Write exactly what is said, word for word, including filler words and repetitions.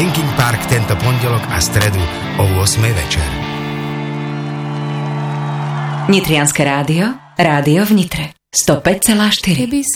Linkin Park tento pondelok a stredu o ôsmej večer. Nitrianske rádio, rádio v Nitre sto päť celá štyri.